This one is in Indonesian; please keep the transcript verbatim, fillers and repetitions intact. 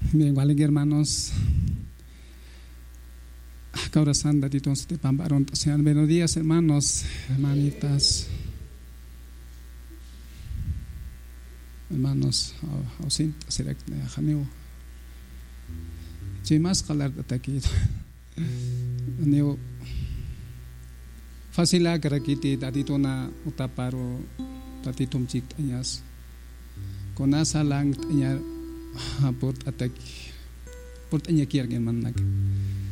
Bien, igual hermanos, ahora santa de todos de Pamparón, sean buenos días hermanos, hermanitas, hermanos, ausentes, será que me janeo. Chimas calar de aquí, neo fácil a karakiti tatito na utaparo tatitum chik anyas, konasa lang anya. Port attack port anya kier gen man nak